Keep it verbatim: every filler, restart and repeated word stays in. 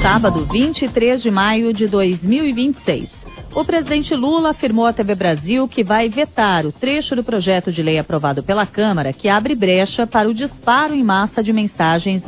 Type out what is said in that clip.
sábado, vinte e três de maio de dois mil e vinte e seis. O presidente Lula afirmou à T V Brasil que vai vetar o trecho do projeto de lei aprovado pela Câmara que abre brecha para o disparo em massa de mensagens